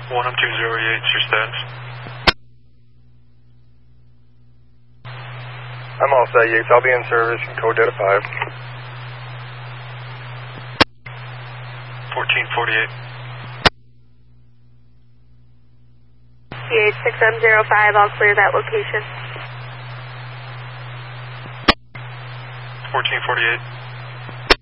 1208, your status. I'm all set, Yates. I'll be in service and code data 5. 1448. CH6M05, I'll clear that location. 1448.